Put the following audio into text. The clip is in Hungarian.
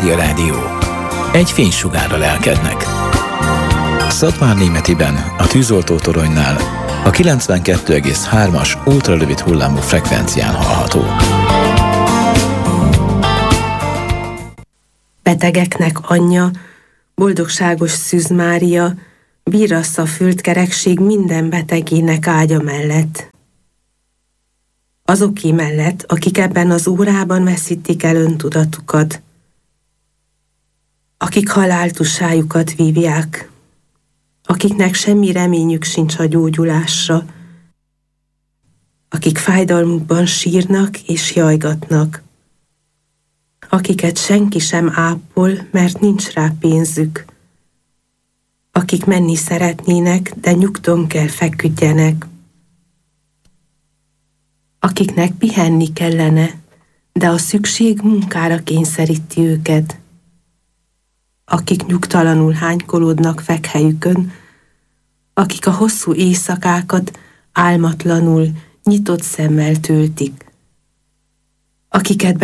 Mária Rádió. Egy fénysugár a lelkednek. Szatmárnémetiben, a tűzoltótoronynál a 92,3-as ultrarövid hullámú frekvencián hallható. Betegeknek anyja, boldogságos Szűz Mária, vírassza a földkerekség minden betegének ágya mellett. Azoké mellett, akik ebben az órában veszítik el öntudatukat, akik haláltusájukat vívják, akiknek semmi reményük sincs a gyógyulásra, akik fájdalmukban sírnak és jajgatnak, akiket senki sem ápol, mert nincs rá pénzük, akik menni szeretnének, de nyugton kell feküdjenek, akiknek pihenni kellene, de a szükség munkára kényszeríti őket, akik nyugtalanul hánykolódnak fekhelyükön, akik a hosszú éjszakákat álmatlanul, nyitott szemmel töltik, akiket